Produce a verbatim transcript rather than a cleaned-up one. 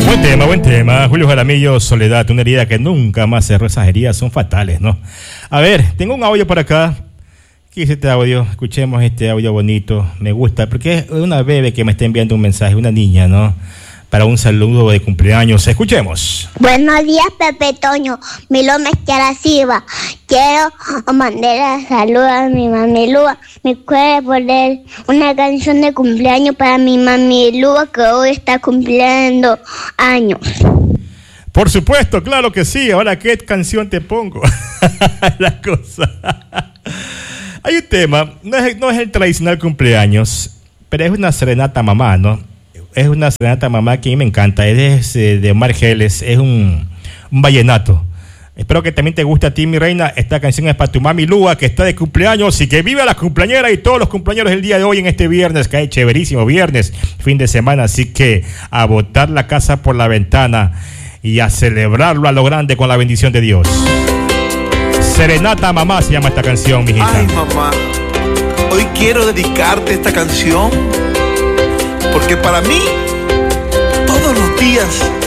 Buen tema, buen tema. Julio Jaramillo, Soledad, una herida que nunca más cerró. Esas heridas son fatales, ¿no? A ver, tengo un audio por acá. ¿Qué es este audio? Escuchemos este audio bonito. Me gusta, porque es una bebé que me está enviando un mensaje, una niña, ¿no? Para un saludo de cumpleaños. Escuchemos. Buenos días, Pepe Toño. Mi nombre es Kiara Silva. Quiero mandar saludos a mi mami Lua. ¿Me puede poner una canción de cumpleaños para mi mami Lua, que hoy está cumpliendo años? Por supuesto, claro que sí. Ahora, ¿qué canción te pongo? La cosa. Hay un tema, no es, no es el tradicional cumpleaños, pero es una serenata mamá, ¿no? Es una serenata mamá que a mí me encanta. Es de, de Omar Geles, es un, un vallenato. Espero que también te guste a ti, mi reina. Esta canción es para tu mami Lua, que está de cumpleaños, y que viva la cumpleañera y todos los cumpleaños del día de hoy en este viernes, que hay chéverísimo viernes, fin de semana. Así que a botar la casa por la ventana y a celebrarlo a lo grande con la bendición de Dios. Serenata mamá se llama esta canción, mijita. Ay, mamá, hoy quiero dedicarte esta canción, porque para mí todos los días